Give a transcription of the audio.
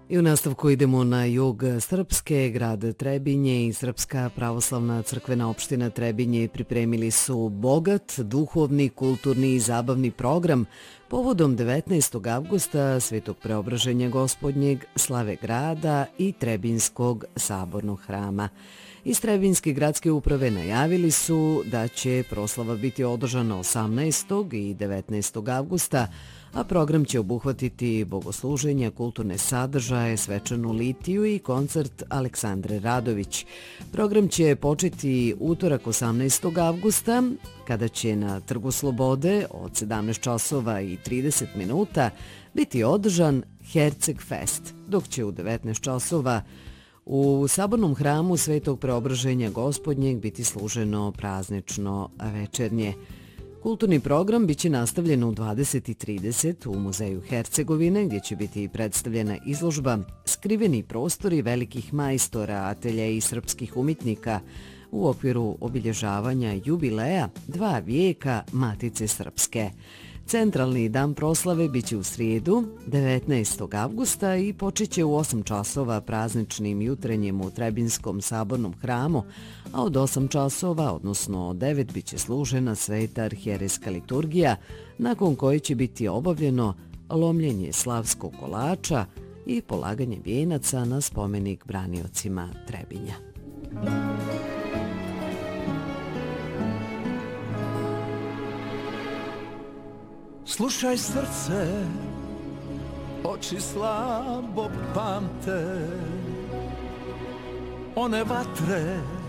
I u nastavku idemo na jug Srpske, grad Trebinje i Srpska pravoslavna crkvena opština Trebinje pripremili su bogat, duhovni, kulturni i zabavni program povodom 19. avgusta Svetog Preobraženja Gospodnjeg, slave grada i Trebinskog sabornog hrama. Iz Trebinjske gradske uprave najavili su da će proslava biti održana 18. i 19. avgusta, a program će obuhvatiti bogosluženja, kulturne sadržaje, svečanu litiju i koncert Aleksandre Radović. Program će početi utorak 18. avgusta, kada će na Trgu Slobode od 17 časova i 30 minuta biti održan Herceg Fest, dok će u 19 časova u sabornom hramu Svetog Preobraženja Gospodnjeg biti služeno praznično večernje. Kulturni program biće nastavljen u 20:30 u Muzeju Hercegovine, gdje će biti predstavljena izložba Skriveni prostori velikih majstora, atelja i srpskih umjetnika u okviru obilježavanja jubileja 2 vijeka Matice Srpske. Centralni dan proslave biće u srijedu, 19. avgusta i počeće u 8 časova prazničnim jutrenjem u Trebinskom sabornom hramu, a od 8 časova, odnosno od 9, biće služena sveta arhijerejska liturgija, nakon koje će biti obavljeno lomljenje slavskog kolača i polaganje vijenaca na spomenik braniocima Trebinja. Slušaj srce, oči slabo pamte, one vatre